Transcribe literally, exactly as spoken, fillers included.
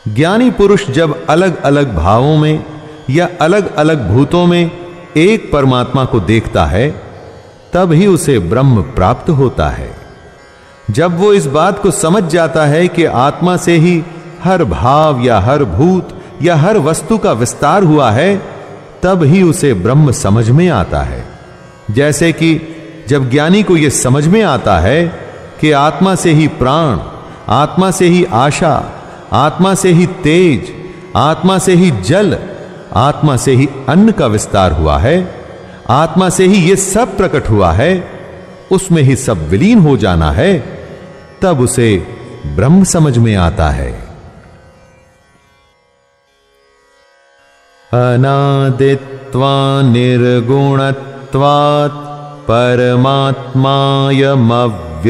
ज्ञानी पुरुष जब अलग अलग भावों में या अलग अलग भूतों में एक परमात्मा को देखता है, तब ही उसे ब्रह्म प्राप्त होता है। जब वो इस बात को समझ जाता है कि आत्मा से ही हर भाव या हर भूत या हर वस्तु का विस्तार हुआ है, तब ही उसे ब्रह्म समझ में आता है। जैसे कि जब ज्ञानी को यह समझ में आता है कि आत्मा से ही प्राण, आत्मा से ही आशा, आत्मा से ही तेज, आत्मा से ही जल, आत्मा से ही अन्न का विस्तार हुआ है, आत्मा से ही यह सब प्रकट हुआ है, उसमें ही सब विलीन हो जाना है, तब उसे ब्रह्म समझ में आता है। अनादित्वा निर्गुणत्वात् परमात्मायमव्ययम्